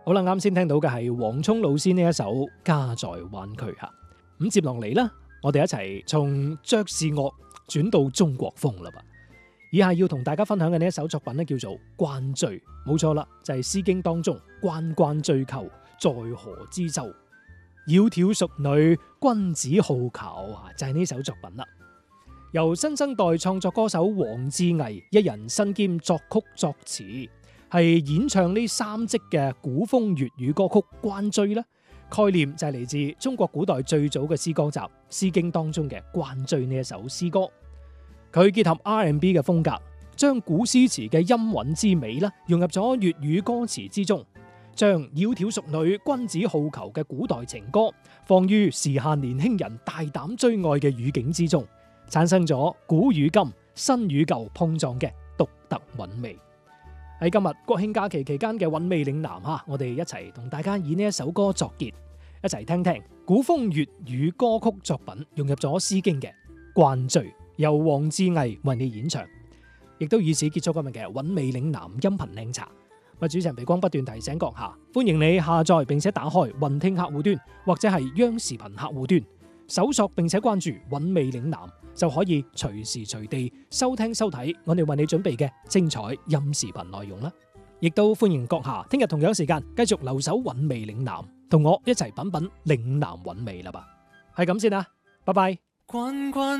好啦，啱先聽到嘅係黃聰老師呢一首《家在灣區》吓。咁接落嚟啦，我哋一齊從爵士樂轉到中國風啦噃。以下要同大家分享嘅呢一首作品呢，叫做《關雎》，冇錯啦，就係《詩經》當中關關雎鳩，在河之洲，窈窕淑女，君子好逑啊，就係呢首作品啦。由新生代創作歌手王志毅一人身兼作曲作詞，係演唱呢3輯嘅古風粵語歌曲《關雎》啦。概念就係嚟自中國古代最早嘅詩歌集《詩經》當中嘅《關雎》呢一首詩歌。佢結合 R&B 嘅風格，將古詩詞嘅音韻之美啦融入咗粵語歌詞之中，將窈窕淑女、君子好逑嘅古代情歌放於時下年輕人大膽追愛嘅語境之中，產生咗古與今、新與舊碰撞嘅獨特韻味。喺今日國慶假期期間嘅韻味嶺南吓，我哋一齊同大家以呢一首歌作結，一齊聽聽古風粵語歌曲作品融入咗《詩經》嘅《關雎》，由王志毅為你演唱，亦都以此結束今日嘅韻味嶺南音頻靚茶。主持人鼻光不斷提醒閣下，歡迎你下載並且打開雲聽客戶端或者係央視頻客戶端，搜索並且關注韻味嶺南，就可以隨時隨地收聽收睇我哋為你準備嘅精彩音視頻內容啦。亦都歡迎閣下聽日同樣時間繼續留守韻味嶺南，同我一齊品品嶺南韻味啦吧。係咁先啦，拜拜。關關